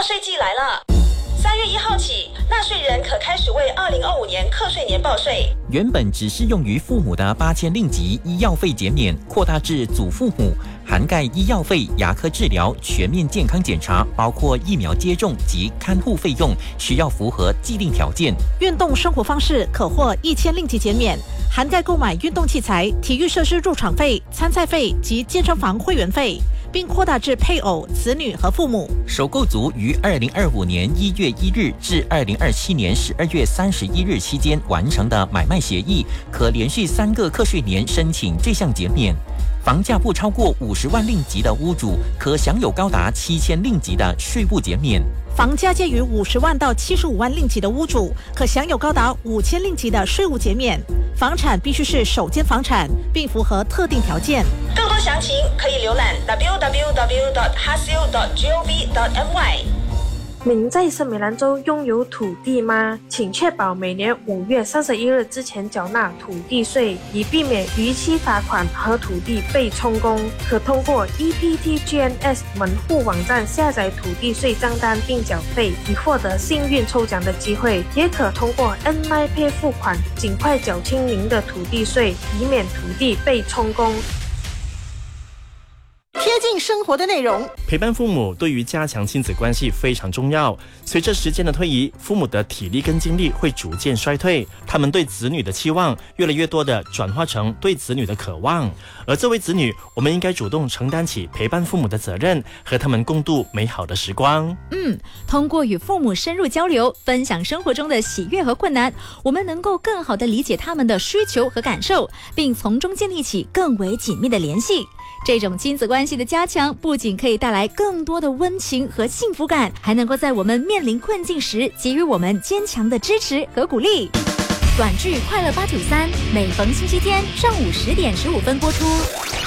税季来了，3月1号起，纳税人可开始为2025年课税年报税。 原本只适用于父母的8000令吉医药费减免，扩大至祖父母，涵盖医药费、牙科治疗、全面健康检查，包括疫苗接种及看护费用，需要符合既定条件。 运动生活方式可获1000令吉减免，涵盖购买运动器材、体育设施入场费、参赛费及健身房会员费，并扩大至配偶、子女和父母。 首购族于2025年1月1日至2027年12月31日期间完成的买卖协议，可连续3个课税年申请这项减免。房价不超过50万令吉的屋主，可享有高达7000令吉的税务减免。 房价介于50万到75万令吉的屋主，可享有高达5000令吉的税务减免。房产必须是首间房产，并符合特定条件。 更多详情可以浏览 www.hasil.gov.my。 您在圣美兰州拥有土地吗？请确保每年5月31日之前缴纳土地税，以避免逾期罚款和土地被充公。可通过 EPTGNS 门户网站下载土地税账单并缴费，以获得幸运抽奖的机会。也可通过 NMyPay 付款，尽快缴清您的土地税，以免土地被充公。 贴近生活的内容， 陪伴父母对于加强亲子关系非常重要。随着时间的推移，父母的体力跟精力会逐渐衰退，他们对子女的期望越来越多的转化成对子女的渴望。而作为子女，我们应该主动承担起陪伴父母的责任，和他们共度美好的时光。 通过与父母深入交流，分享生活中的喜悦和困难，我们能够更好地理解他们的需求和感受，并从中建立起更为紧密的联系。这种亲子关系的加强，不仅可以带来更多的温情和幸福感，还能够在我们面临困境时给予我们坚强的支持和鼓励。短剧《快乐893》每逢星期天上午10点15分播出。